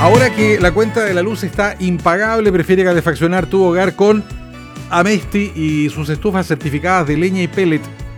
Ahora que la cuenta de la luz está impagable, prefiere calefaccionar tu hogar con Amesti y sus estufas certificadas de leña y pellet.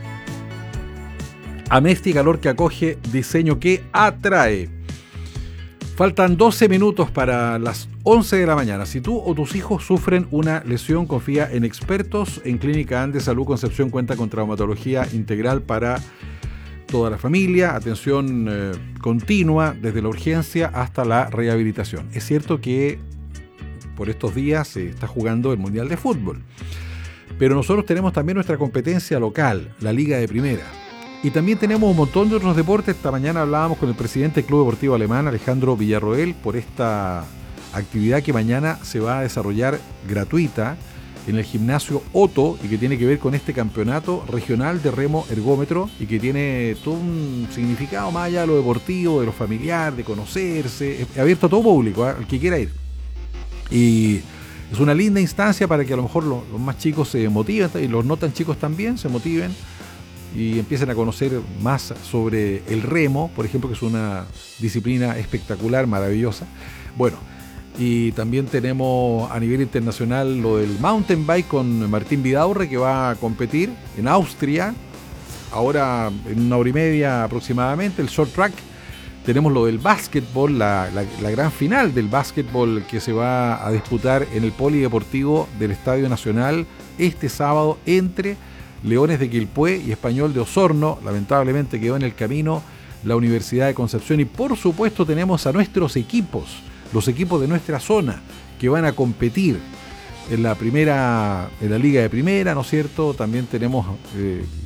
Amesti, calor que acoge, diseño que atrae. Faltan 12 minutos para las 11 de la mañana. Si tú o tus hijos sufren una lesión, confía en expertos. En Clínica Andes Salud Concepción cuenta con traumatología integral para toda la familia, atención continua desde la urgencia hasta la rehabilitación. Es cierto que por estos días se está jugando el Mundial de Fútbol, pero nosotros tenemos también nuestra competencia local, la Liga de Primera. Y también tenemos un montón de otros deportes. Esta mañana hablábamos con el presidente del Club Deportivo Alemán, Alejandro Villarroel, por esta actividad que mañana se va a desarrollar gratuita en el gimnasio Otto y que tiene que ver con este campeonato regional de remo ergómetro y que tiene todo un significado más allá de lo deportivo, de lo familiar, de conocerse. Es abierto a todo público, al que quiera ir. Y es una linda instancia para que a lo mejor los más chicos se motiven y los no tan chicos también se motiven y empiecen a conocer más sobre el remo, por ejemplo, que es una disciplina espectacular, maravillosa. Bueno, y también tenemos a nivel internacional lo del mountain bike con Martín Vidaurre, que va a competir en Austria, ahora en 1 hora y media aproximadamente, el short track. Tenemos lo del básquetbol, la gran final del básquetbol que se va a disputar en el Polideportivo del Estadio Nacional este sábado entre Leones de Quilpué y Español de Osorno. Lamentablemente quedó en el camino la Universidad de Concepción. Y por supuesto tenemos a nuestros equipos, los equipos de nuestra zona, que van a competir en la Liga de Primera, ¿no es cierto? También tenemos